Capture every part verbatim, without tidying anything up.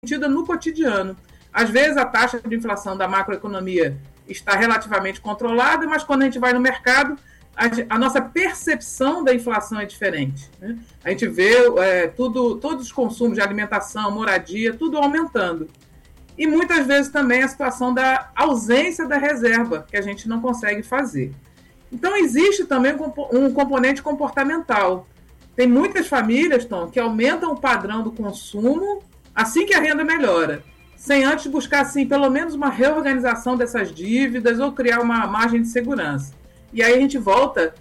sentida no cotidiano. Às vezes a taxa de inflação da macroeconomia está relativamente controlada, mas quando a gente vai no mercado, a, a nossa percepção da inflação é diferente, né? A gente vê é, tudo, todos os consumos de alimentação, moradia, tudo aumentando. E muitas vezes também a situação da ausência da reserva, que a gente não consegue fazer. Então existe também um componente comportamental. Tem muitas famílias, Tom, que aumentam o padrão do consumo assim que a renda melhora, sem antes buscar, assim, pelo menos uma reorganização dessas dívidas ou criar uma margem de segurança. E aí a gente volta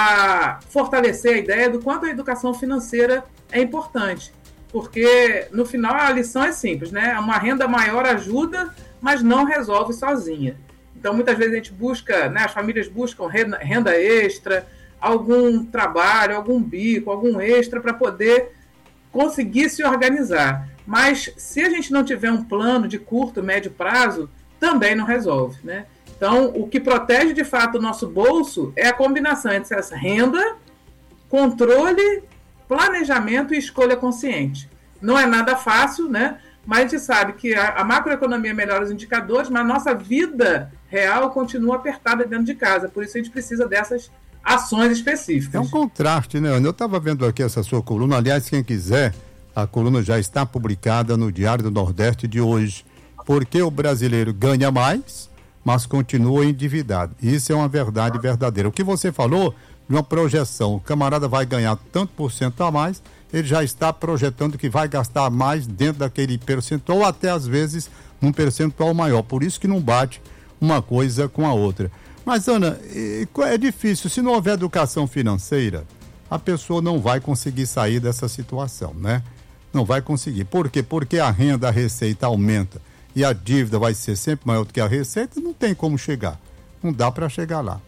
a fortalecer a ideia do quanto a educação financeira é importante. Porque, no final, a lição é simples, né? Uma renda maior ajuda, mas não resolve sozinha. Então, muitas vezes a gente busca, né, as famílias buscam renda, renda extra, algum trabalho, algum bico, algum extra para poder conseguir se organizar. Mas se a gente não tiver um plano de curto, médio prazo, também não resolve, né? Então, o que protege de fato o nosso bolso é a combinação entre essa renda, controle, planejamento e escolha consciente. Não é nada fácil, né? Mas a gente sabe que a, a macroeconomia melhora os indicadores, mas a nossa vida real continua apertada dentro de casa. Por isso a gente precisa dessas ações específicas. É um contraste, né, Ana? Eu estava vendo aqui essa sua coluna. Aliás, quem quiser, a coluna já está publicada no Diário do Nordeste de hoje. Porque o brasileiro ganha mais, mas continua endividado. Isso é uma verdade verdadeira. O que você falou de uma projeção, o camarada vai ganhar tanto por cento a mais, ele já está projetando que vai gastar mais dentro daquele percentual, ou até às vezes num percentual maior. Por isso que não bate uma coisa com a outra. Mas, Ana, é difícil. Se não houver educação financeira, a pessoa não vai conseguir sair dessa situação, né? Não vai conseguir. Por quê? Porque a renda, a receita aumenta e a dívida vai ser sempre maior do que a receita, não tem como chegar. Não dá para chegar lá.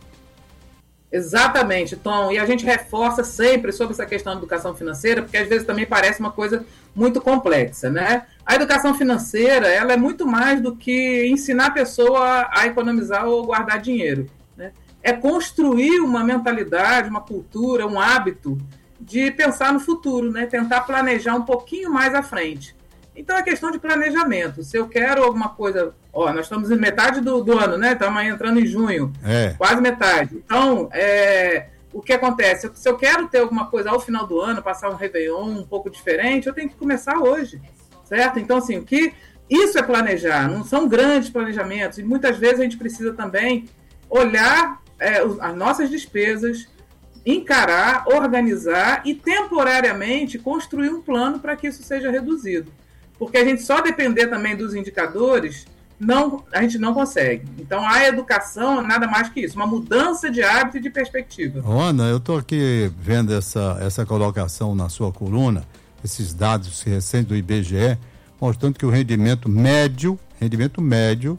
Exatamente, Tom. E a gente reforça sempre sobre essa questão da educação financeira, porque às vezes também parece uma coisa muito complexa, né? A educação financeira, ela é muito mais do que ensinar a pessoa a economizar ou guardar dinheiro, né? É construir uma mentalidade, uma cultura, um hábito de pensar no futuro, né? Tentar planejar um pouquinho mais à frente. Então é questão de planejamento. Se eu quero alguma coisa... Ó, nós estamos em metade do, do ano, né? Estamos entrando em junho. É. Quase metade. Então, é, o que acontece? Se eu quero ter alguma coisa ao final do ano, passar um Réveillon um pouco diferente, eu tenho que começar hoje, certo? Então, assim, o que... Isso é planejar. Não são grandes planejamentos. E muitas vezes a gente precisa também olhar é, as nossas despesas, encarar, organizar e temporariamente construir um plano para que isso seja reduzido. Porque a gente só depender também dos indicadores, não, a gente não consegue. Então, a educação é nada mais que isso, uma mudança de hábito e de perspectiva. Ana, eu estou aqui vendo essa, essa colocação na sua coluna, esses dados recentes do I B G E, mostrando que o rendimento médio, rendimento médio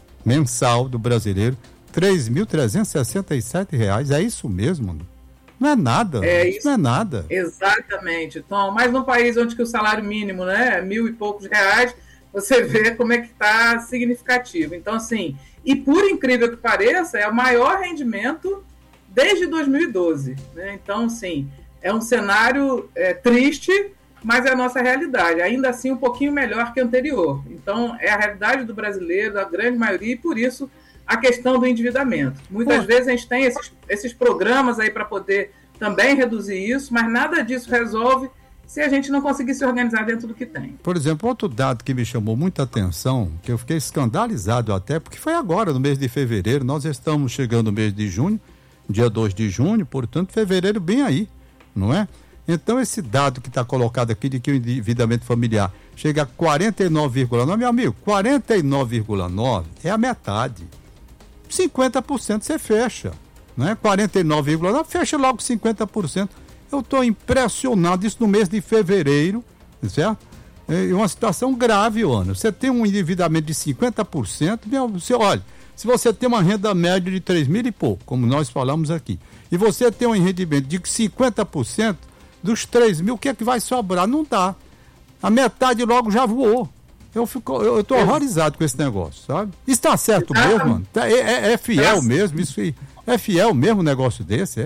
mensal do brasileiro, três mil trezentos e sessenta e sete reais. É isso mesmo? Não é nada, é isso, isso não é nada. Exatamente, Tom. Mas num país onde que o salário mínimo, né, é mil e poucos reais, você vê como é que está significativo. Então, assim, e por incrível que pareça, é o maior rendimento desde dois mil e doze. Né? Então, assim, é um cenário é, triste, mas é a nossa realidade. Ainda assim, um pouquinho melhor que o anterior. Então, é a realidade do brasileiro, da grande maioria, e por isso a questão do endividamento. Muitas Pô. vezes a gente tem esses, esses programas aí para poder também reduzir isso, mas nada disso resolve se a gente não conseguir se organizar dentro do que tem. Por exemplo, outro dado que me chamou muita atenção, que eu fiquei escandalizado até, porque foi agora, no mês de fevereiro, nós estamos chegando no mês de junho, dia dois de junho, portanto, fevereiro bem aí, não é? Então, esse dado que está colocado aqui de que o endividamento familiar chega a quarenta e nove vírgula nove, meu amigo, quarenta e nove vírgula nove é a metade. cinquenta por cento você fecha, né? quarenta e nove vírgula nove, fecha logo cinquenta por cento. Eu estou impressionado, isso no mês de fevereiro, certo? É uma situação grave, Ana. Você tem um endividamento de cinquenta por cento, meu, você, olha, se você tem uma renda média de três mil e pouco, como nós falamos aqui, e você tem um rendimento de cinquenta por cento dos três mil, o que é que vai sobrar? Não dá. A metade logo já voou. Eu fico, eu estou horrorizado com esse negócio, sabe? Isso está certo mesmo, mano? É, é, é fiel mesmo, isso é fiel mesmo um negócio desse, é?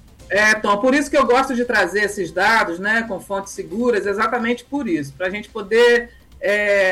É, Tom, por isso que eu gosto de trazer esses dados, né, com fontes seguras, exatamente por isso, para a gente poder é,